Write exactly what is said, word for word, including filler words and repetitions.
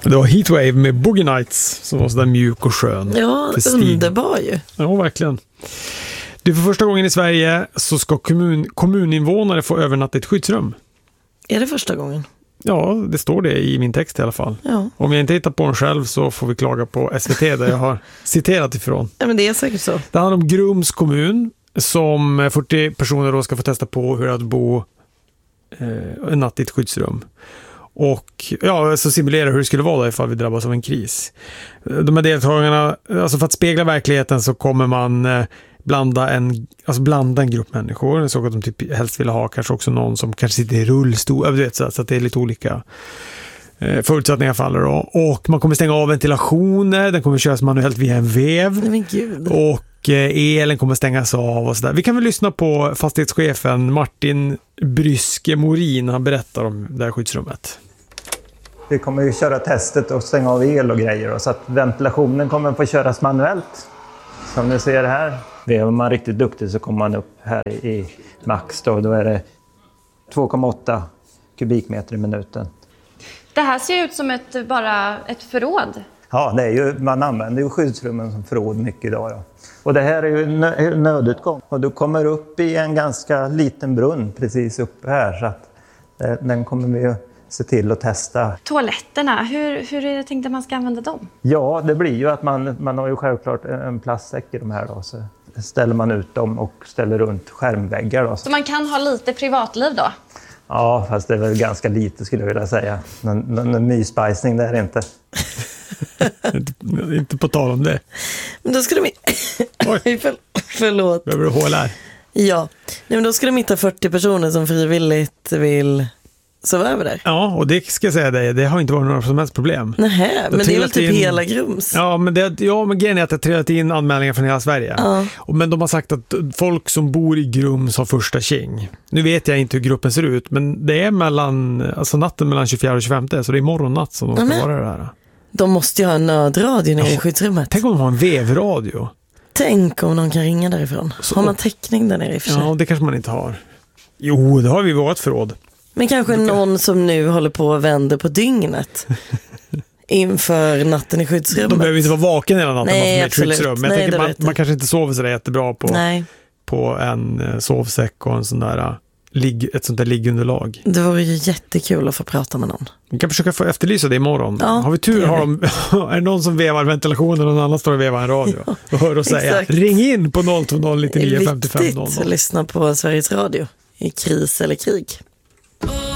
Det var Heatwave med Boogie Nights som var sådär mjuk och skön. Ja, underbar ju. Ja, verkligen. Du, för första gången i Sverige så ska kommun, kommuninvånare få övernatta i ett skyddsrum. Är det första gången? Ja, det står det i min text i alla fall. Ja. Om jag inte hittar på den själv så får vi klaga på S V T där jag har citerat ifrån. Ja, men det är säkert så. Det handlar om Grums kommun som fyrtio personer då ska få testa på hur att bo eh, en natt i ett skyddsrum. Och ja, så simulera hur det skulle vara då ifall vi drabbas av en kris. De här deltagarna, alltså för att spegla verkligheten så kommer man eh, blanda en, alltså blanda en grupp människor. Så att de typ helst vill ha kanske också någon som kanske sitter i rullstol. Jag vet, så att det är lite olika eh, förutsättningar faller då. Och man kommer stänga av ventilationer. Den kommer köras manuellt via en vev. Nej, men Gud. Och eh, elen kommer stängas av och sådär. Vi kan väl lyssna på fastighetschefen Martin Bryske Morin. Han berättar om det här skyddsrummet. Vi kommer ju köra testet och stänga av el och grejer. Så att ventilationen kommer att få köras manuellt. Som ni ser här. Är man riktigt duktig så kommer man upp här i max. Då, då är det två komma åtta kubikmeter i minuten. Det här ser ut som ett, bara ett förråd. Ja, det är ju, man använder ju skyddsrummen som förråd mycket idag. Då. Och det här är ju nö- nödutgång. Och du kommer upp i en ganska liten brunn precis uppe här. Så att eh, den kommer vi ju se till att testa. Toaletterna, hur, hur är det tänkt att man ska använda dem? Ja, det blir ju att man, man har ju självklart en plastsäck i de här då. Så ställer man ut dem och ställer runt skärmväggar då. Så man kan ha lite privatliv då? Ja, fast det är väl ganska lite skulle jag vilja säga. Någon, någon myspajsning där inte. inte, inte på tal om det. Men då ska de... Oj, för, förlåt. Behöver du hål här? Ja, nej, men då ska de hitta fyrtio personer som frivilligt vill sova över där. Ja, och det ska jag säga dig, det har inte varit några som helst problem. Nej, men det är väl typ in... hela Grums. Ja, men, det, ja, men grejen är att det har trillat in anmälningar från hela Sverige. Ja. Och, men de har sagt att folk som bor i Grums har första tjing. Nu vet jag inte hur gruppen ser ut, men det är mellan, alltså natten mellan tjugofjärde och tjugofemte, så det är morgonnatt som de ska ja, vara det här. De måste ju ha en nödradio nere ja, i skyddsrummet. Tänk om de har en vevradio. Tänk om någon kan ringa därifrån. Så, har man täckning där nere i för sig? Ja, det kanske man inte har. Jo, det har vi i vårt förråd. Men kanske kan... någon som nu håller på och vänder på dygnet inför natten i skyddsrummet. De behöver inte vara vaken hela natten. Nej, man får skyddsrum. Men jag Nej, tänker man, man kanske inte sover så där jättebra på, på en uh, sovsäck och en sån där, uh, ligg, ett sånt där liggunderlag. Det vore ju jättekul att få prata med någon. Vi kan försöka få efterlysa det imorgon. Ja, har vi tur har de, är det någon som vevar ventilationen och någon annan står och vevar en radio. Ja, och hör och säga, exakt. Ring in på noll två noll nio nio fem fem noll noll. Det är viktigt att lyssna på Sveriges Radio i kris eller krig.